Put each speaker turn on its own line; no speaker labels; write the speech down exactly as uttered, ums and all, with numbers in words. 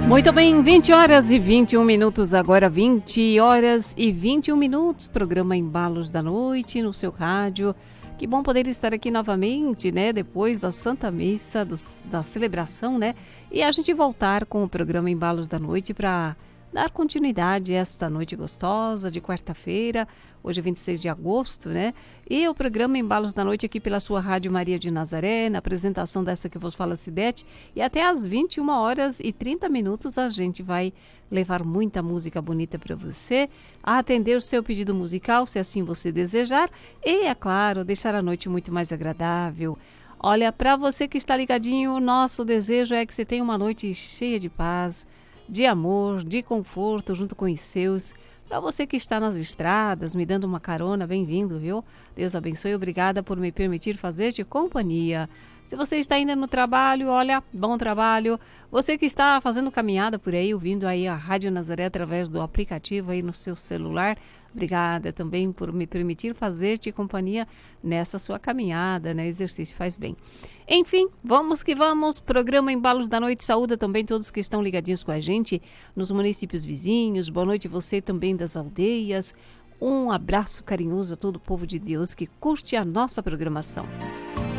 Muito bem, vinte horas e vinte e um minutos agora, vinte horas e vinte e um minutos, programa Embalos da Noite no seu rádio. Que bom poder estar aqui novamente, né, depois da Santa Missa, dos, da celebração, né, e a gente voltar com o programa Embalos da Noite para dar continuidade a esta noite gostosa de quarta-feira, hoje é vinte e seis de agosto, né? E o programa Embalos da Noite aqui pela sua Rádio Maria de Nazaré, na apresentação desta que vos fala Cidete, e até às vinte e uma horas e trinta minutos a gente vai levar muita música bonita para você, a atender o seu pedido musical, se assim você desejar, e, é claro, deixar a noite muito mais agradável. Olha, para você que está ligadinho, o nosso desejo é que você tenha uma noite cheia de paz, de amor, de conforto junto com os seus. Para você que está nas estradas, me dando uma carona, bem-vindo, viu? Deus abençoe e obrigada por me permitir fazer-te companhia. Se você está ainda no trabalho, olha, bom trabalho. Você que está fazendo caminhada por aí, ouvindo aí a Rádio Nazaré através do aplicativo aí no seu celular, obrigada também por me permitir fazer-te companhia nessa sua caminhada, né? Exercício faz bem. Enfim, vamos que vamos. Programa Embalos da Noite saúda também todos que estão ligadinhos com a gente nos municípios vizinhos. Boa noite você também das aldeias. Um abraço carinhoso a todo o povo de Deus que curte a nossa programação.